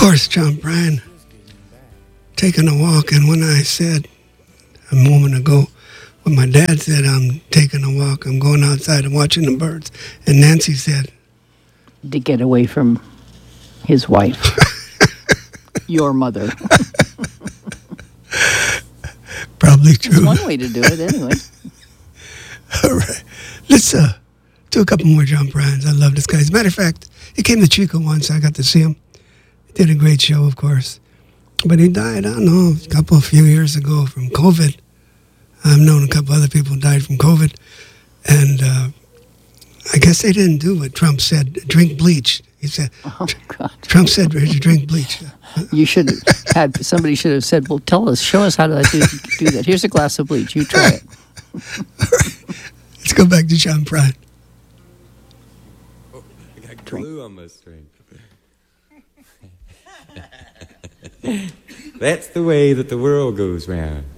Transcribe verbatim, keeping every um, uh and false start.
course, John Bryan, taking a walk, and when I said a moment ago, when my dad said I'm taking a walk, I'm going outside and watching the birds, and Nancy said, to get away from his wife, your mother. Probably true. That's one way to do it, anyway. All right. Let's uh, do a couple more John Bryans. I love this guy. As a matter of fact, he came to Chico once. I got to see him. He did a great show, of course. But he died, I don't know, a couple, a few years ago from COVID. I've known a couple other people who died from COVID. And uh, I guess they didn't do what Trump said, drink bleach. He said, oh, God. Trump said, drink bleach. You should have had, somebody should have said, well, tell us, show us how to do, do that. Here's a glass of bleach. You try it. All right. Let's go back to John Prine. Oh, I got glue on my string. That's the way that the world goes round.